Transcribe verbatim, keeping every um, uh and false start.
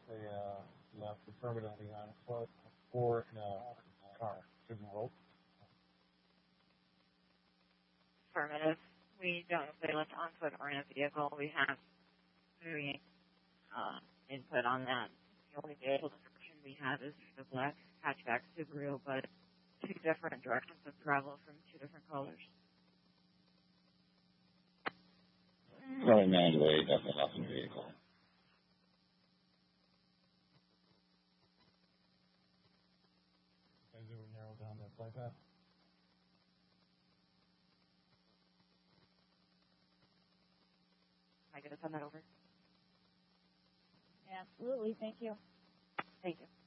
they uh, left permanently on foot or in a car. Shouldn't roll. Affirmative. We don't know if they left on foot or in a vehicle. We have moving uh, input on that. The only vehicle description we have is the black hatchback Subaru, but two different directions of travel from two different colors. Probably manually, definitely not in vehicle. As we narrow down that flight path. Am I going to send that over? Absolutely. Thank you. Thank you.